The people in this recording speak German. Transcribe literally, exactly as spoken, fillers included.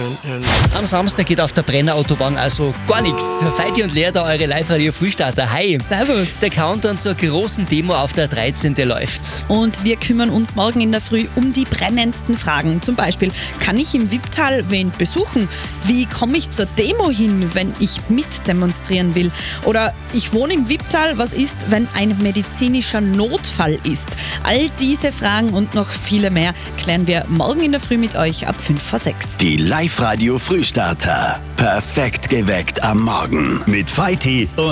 Am Samstag geht auf der Brenner Autobahn also gar nichts. Feiti und Lea, da eure Live-Radio-Frühstarter. Hi. Servus. Der Countdown zur großen Demo auf der dreizehnten läuft. Und wir kümmern uns morgen in der Früh um die brennendsten Fragen. Zum Beispiel, kann ich im Wipptal wen besuchen? Wie komme ich zur Demo hin, wenn ich mitdemonstrieren will? Oder ich wohne im Wipptal, was ist, wenn ein medizinischer Notfall ist? All diese Fragen und noch viele mehr klären wir morgen in der Früh mit euch ab fünf vor sechs. Die Live-Radio Frühstarter. Perfekt geweckt am Morgen. Mit Feiti und